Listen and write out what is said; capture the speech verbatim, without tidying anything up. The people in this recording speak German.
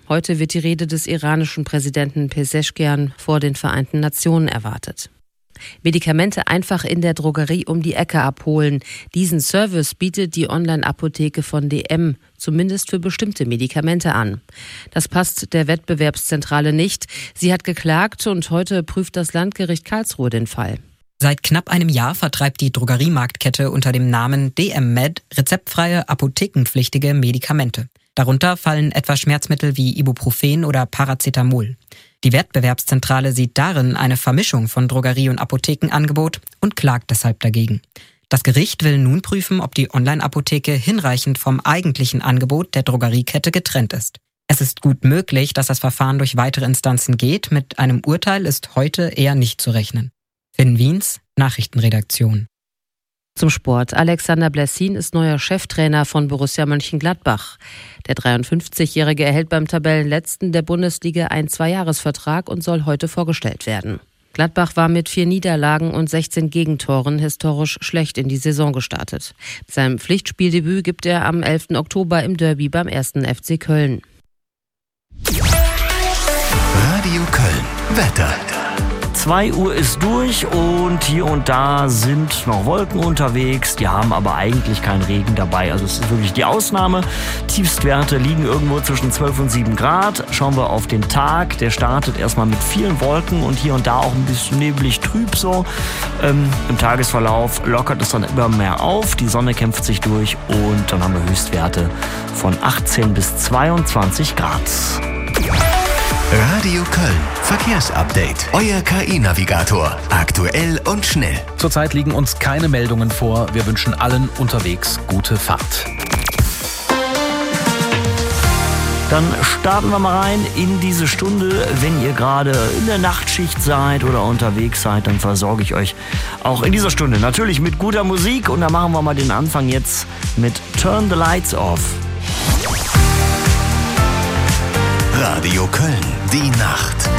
Heute wird die Rede des iranischen Präsidenten Pezeshkian vor den Vereinten Nationen erwartet. Medikamente einfach in der Drogerie um die Ecke abholen. Diesen Service bietet die Online-Apotheke von D M, zumindest für bestimmte Medikamente an. Das passt der Wettbewerbszentrale nicht. Sie hat geklagt und heute prüft das Landgericht Karlsruhe den Fall. Seit knapp einem Jahr vertreibt die Drogeriemarktkette unter dem Namen D M Med rezeptfreie, apothekenpflichtige Medikamente. Darunter fallen etwa Schmerzmittel wie Ibuprofen oder Paracetamol. Die Wettbewerbszentrale sieht darin eine Vermischung von Drogerie- und Apothekenangebot und klagt deshalb dagegen. Das Gericht will nun prüfen, ob die Online-Apotheke hinreichend vom eigentlichen Angebot der Drogeriekette getrennt ist. Es ist gut möglich, dass das Verfahren durch weitere Instanzen geht. Mit einem Urteil ist heute eher nicht zu rechnen. Finn Wiens, Nachrichtenredaktion. Zum Sport. Alexander Blessin ist neuer Cheftrainer von Borussia Mönchengladbach. Der dreiundfünfzigjährige erhält beim Tabellenletzten der Bundesliga einen Zweijahresvertrag und soll heute vorgestellt werden. Gladbach war mit vier Niederlagen und sechzehn Gegentoren historisch schlecht in die Saison gestartet. Sein Pflichtspieldebüt gibt er am elften Oktober im Derby beim ersten F C Köln. Radio Köln. Wetter. zwei Uhr ist durch und hier und da sind noch Wolken unterwegs. Die haben aber eigentlich keinen Regen dabei. Also es ist wirklich die Ausnahme. Tiefstwerte liegen irgendwo zwischen zwölf und sieben Grad. Schauen wir auf den Tag. Der startet erstmal mit vielen Wolken und hier und da auch ein bisschen neblig trüb so. Ähm, Im Tagesverlauf lockert es dann immer mehr auf. Die Sonne kämpft sich durch und dann haben wir Höchstwerte von achtzehn bis zweiundzwanzig Grad. Radio Köln. Verkehrsupdate. Euer K I-Navigator. Aktuell und schnell. Zurzeit liegen uns keine Meldungen vor. Wir wünschen allen unterwegs gute Fahrt. Dann starten wir mal rein in diese Stunde. Wenn ihr gerade in der Nachtschicht seid oder unterwegs seid, dann versorge ich euch auch in dieser Stunde natürlich mit guter Musik. Und da machen wir mal den Anfang jetzt mit Turn the Lights Off. Radio Köln. Die Nacht.